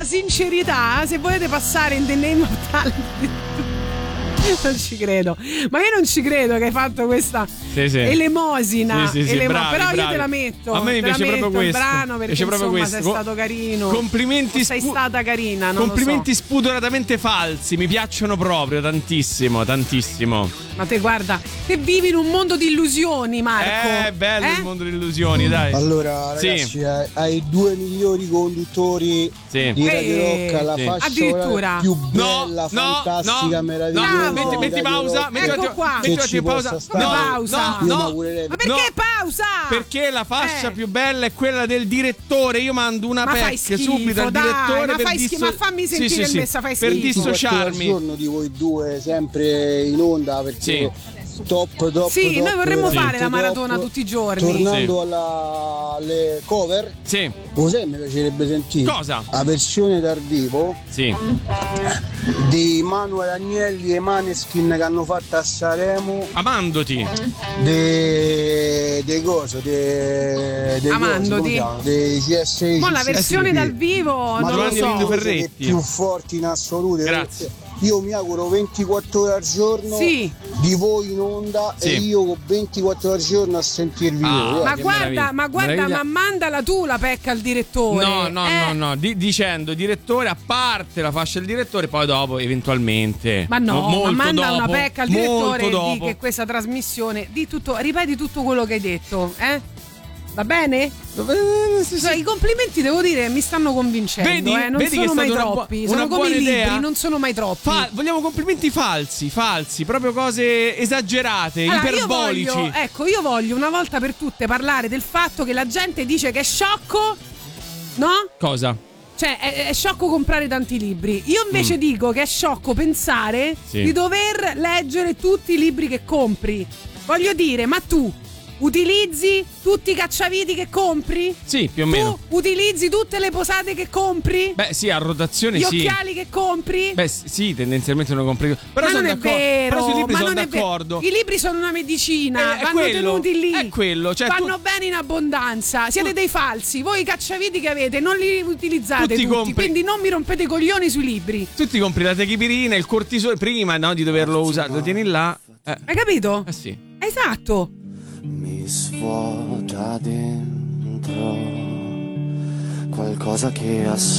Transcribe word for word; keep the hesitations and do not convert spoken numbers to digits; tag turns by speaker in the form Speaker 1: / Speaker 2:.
Speaker 1: sincerità, se volete passare in The Name of Talent. Non ci credo, ma io non ci credo che hai fatto questa
Speaker 2: sì, sì.
Speaker 1: elemosina,
Speaker 2: sì, sì, sì,
Speaker 1: elemo-
Speaker 2: bravi,
Speaker 1: però
Speaker 2: bravi.
Speaker 1: io te la metto.
Speaker 2: A me mi piace proprio questo.
Speaker 1: Il brano perché
Speaker 2: piace proprio
Speaker 1: insomma
Speaker 2: questo.
Speaker 1: sei stato carino.
Speaker 2: Complimenti,
Speaker 1: o sei
Speaker 2: spu-
Speaker 1: stata carina. Non
Speaker 2: complimenti
Speaker 1: lo so.
Speaker 2: spudoratamente falsi, mi piacciono proprio tantissimo, tantissimo.
Speaker 1: Ma te guarda, te vivi in un mondo di illusioni, Marco.
Speaker 2: È bello
Speaker 1: eh?
Speaker 2: il mondo delle illusioni, dai.
Speaker 3: Allora, ragazzi,
Speaker 2: Sì.
Speaker 3: hai, hai due migliori conduttori
Speaker 2: Sì.
Speaker 3: di Radio
Speaker 1: Eh,
Speaker 3: Rock, la
Speaker 2: sì.
Speaker 3: fascia
Speaker 1: Addirittura.
Speaker 3: oraria più
Speaker 2: No,
Speaker 3: bella,
Speaker 2: no,
Speaker 3: fantastica,
Speaker 2: no,
Speaker 3: meravigliosa.
Speaker 2: no,
Speaker 1: Bravo.
Speaker 2: metti,
Speaker 3: di
Speaker 2: metti
Speaker 3: Radio
Speaker 2: pausa,
Speaker 3: Rock.
Speaker 2: metti
Speaker 1: Ecco
Speaker 2: un attimo-
Speaker 1: qua.
Speaker 2: metti un
Speaker 3: Che ci
Speaker 2: attimo pausa.
Speaker 3: possa stare.
Speaker 1: Come
Speaker 2: No,
Speaker 1: pausa?
Speaker 2: no,
Speaker 3: Io
Speaker 2: no.
Speaker 3: mi augurerei-
Speaker 1: Ma perché
Speaker 2: No.
Speaker 1: pausa?
Speaker 2: Perché la fascia
Speaker 1: Eh.
Speaker 2: più bella è quella del direttore. Io mando una
Speaker 1: Ma fai
Speaker 2: pack
Speaker 1: schifo,
Speaker 2: subito al
Speaker 1: dai,
Speaker 2: direttore
Speaker 1: ma
Speaker 2: per
Speaker 1: fai
Speaker 2: disso-
Speaker 1: schifo, ma fammi
Speaker 2: Sì,
Speaker 1: sentire
Speaker 2: sì,
Speaker 1: il
Speaker 2: sì.
Speaker 1: messa, fai
Speaker 2: per
Speaker 1: schifo.
Speaker 2: dissociarmi.
Speaker 3: Al giorno di voi due sempre in onda perché
Speaker 2: Sì.
Speaker 3: top top
Speaker 1: Sì,
Speaker 3: top,
Speaker 1: noi vorremmo
Speaker 3: veramente
Speaker 1: fare la maratona
Speaker 3: top.
Speaker 1: tutti i giorni.
Speaker 3: Tornando
Speaker 2: Sì.
Speaker 3: alla, alle cover,
Speaker 2: Sì.
Speaker 3: lo sai, mi piacerebbe sentire
Speaker 2: Cosa?
Speaker 3: la versione dal vivo
Speaker 2: Sì.
Speaker 3: di Manuel Agnelli e Maneskin che hanno fatto a Sanremo
Speaker 2: Amandoti.
Speaker 3: dei de coso de, de
Speaker 1: Amandoti.
Speaker 3: coso, dei C S I.
Speaker 1: Ma la versione dal vivo
Speaker 3: ma
Speaker 1: non lo
Speaker 2: Giovanni
Speaker 1: so.
Speaker 2: Lindo
Speaker 3: le
Speaker 2: Ferretti.
Speaker 3: più forti in assoluto.
Speaker 2: Grazie.
Speaker 3: Io mi auguro ventiquattro ore al giorno
Speaker 1: Sì.
Speaker 3: di voi in onda
Speaker 2: Sì.
Speaker 3: e io con ventiquattro ore al giorno a sentirvi
Speaker 2: Ah.
Speaker 3: voi.
Speaker 1: Ma
Speaker 2: che
Speaker 1: guarda,
Speaker 2: meraviglia.
Speaker 1: ma guarda,
Speaker 2: Meraviglia.
Speaker 1: ma mandala tu la pecca al direttore.
Speaker 2: No, no,
Speaker 1: Eh,
Speaker 2: no, no, Di- dicendo direttore, a parte la fascia del direttore, poi dopo eventualmente.
Speaker 1: Ma no,
Speaker 2: mo- molto
Speaker 1: ma manda
Speaker 2: dopo,
Speaker 1: una pecca al direttore
Speaker 2: molto
Speaker 1: e di
Speaker 2: dopo.
Speaker 1: che questa trasmissione, di tutto, ripeti tutto quello che hai detto, eh? Va bene?
Speaker 2: Eh, sì, sì.
Speaker 1: Cioè, i complimenti devo dire mi stanno convincendo,
Speaker 2: Vedi?
Speaker 1: eh? Non
Speaker 2: Vedi che è
Speaker 1: sono mai
Speaker 2: stata una bu-
Speaker 1: troppi,
Speaker 2: una
Speaker 1: sono come
Speaker 2: buona
Speaker 1: i libri,
Speaker 2: idea?
Speaker 1: non sono mai troppi.
Speaker 2: Fa- vogliamo complimenti falsi, falsi, proprio cose esagerate,
Speaker 1: Allora, io
Speaker 2: iperbolici.
Speaker 1: voglio, ecco, io voglio una volta per tutte parlare del fatto che la gente dice che è sciocco, no?
Speaker 2: Cosa?
Speaker 1: Cioè, è, è sciocco comprare tanti libri. Io invece
Speaker 2: Mm.
Speaker 1: dico che è sciocco pensare
Speaker 2: Sì.
Speaker 1: di dover leggere tutti i libri che compri. Voglio dire, ma tu utilizzi tutti i cacciaviti che compri?
Speaker 2: Sì, più o
Speaker 1: Tu
Speaker 2: meno.
Speaker 1: utilizzi tutte le posate che compri?
Speaker 2: Beh, sì, a rotazione
Speaker 1: Gli
Speaker 2: sì.
Speaker 1: occhiali che compri?
Speaker 2: Beh, s- sì, tendenzialmente non compri. Però
Speaker 1: ma
Speaker 2: sono
Speaker 1: non è
Speaker 2: d'accordo.
Speaker 1: vero,
Speaker 2: Però sui libri
Speaker 1: ma
Speaker 2: sono
Speaker 1: non è vero.
Speaker 2: d'accordo.
Speaker 1: I libri sono una medicina,
Speaker 2: Eh, è
Speaker 1: vanno
Speaker 2: quello,
Speaker 1: tenuti lì.
Speaker 2: è quello, cioè
Speaker 1: vanno
Speaker 2: tu-
Speaker 1: bene in abbondanza. Siete dei falsi. Voi i cacciaviti che avete non li utilizzate
Speaker 2: Tutti
Speaker 1: tutti,
Speaker 2: compri-
Speaker 1: quindi non mi rompete i coglioni sui libri.
Speaker 2: Tu ti compri la tachipirina, il cortisone prima, no, di doverlo usare. Lo tieni là. Eh,
Speaker 1: Hai capito?
Speaker 2: eh sì.
Speaker 1: Esatto.
Speaker 4: Mi svuota dentro qualcosa che ha